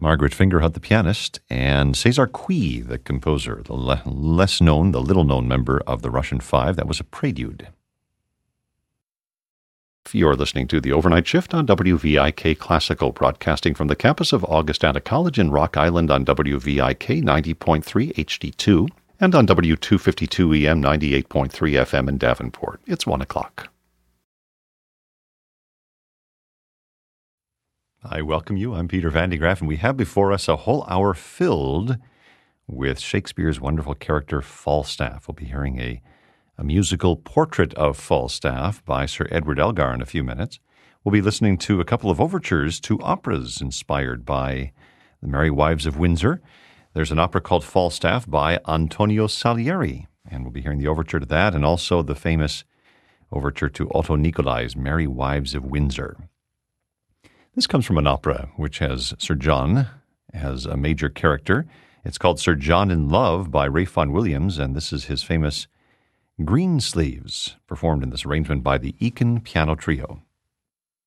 Margaret Fingerhut, the pianist, and César Cui, the composer, the little-known member of the Russian Five. That was a prelude. You're listening to The Overnight Shift on WVIK Classical, broadcasting from the campus of Augustana College in Rock Island on WVIK 90.3 HD2 and on W252 EM 98.3 FM in Davenport. It's 1 o'clock. I welcome you. I'm Peter Van de Graaff, and we have before us a whole hour filled with Shakespeare's wonderful character Falstaff. We'll be hearing a musical portrait of Falstaff by Sir Edward Elgar in a few minutes. We'll be listening to a couple of overtures to operas inspired by The Merry Wives of Windsor. There's an opera called Falstaff by Antonio Salieri, and we'll be hearing the overture to that, and also the famous overture to Otto Nicolai's Merry Wives of Windsor. This comes from an opera which has Sir John as a major character. It's called Sir John in Love by Ralph Vaughan Williams, and this is his famous Greensleeves, performed in this arrangement by the Eakin Piano Trio.